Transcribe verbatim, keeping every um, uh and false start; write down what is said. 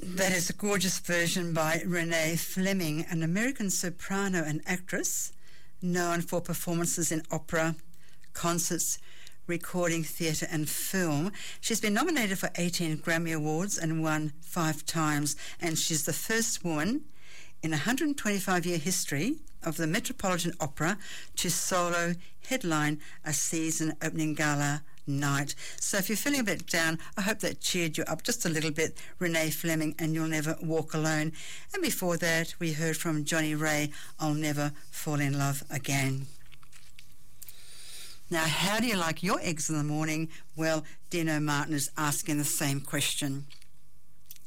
That is a gorgeous version by Renee Fleming, an American soprano and actress known for performances in opera, concerts, recording, theatre and film. She's been nominated for eighteen Grammy Awards and won five times, and she's the first woman in a one hundred twenty-five year history of the Metropolitan Opera to solo headline a season opening gala night. So if you're feeling a bit down, I hope that cheered you up just a little bit. Renee Fleming and You'll Never Walk Alone. And before that, we heard from Johnny Ray, I'll Never Fall in Love Again. Now, how do you like your eggs in the morning? Well, Dino Martin is asking the same question.